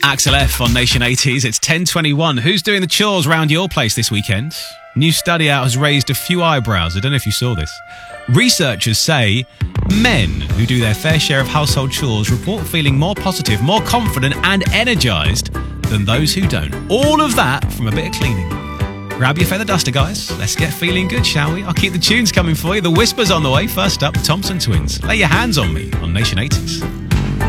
Axel F on Nation 80s. It's 10:21. Who's doing the chores around your place this weekend? New study out has raised a few eyebrows. I don't know if you saw this. Researchers say men who do their fair share of household chores report feeling more positive, more confident and energised than those who don't. All of that from a bit of cleaning. Grab your feather duster, guys. Let's get feeling good, shall we? I'll keep the tunes coming for you. The Whispers on the way. First up, Thompson Twins. Lay your hands on me on Nation 80s.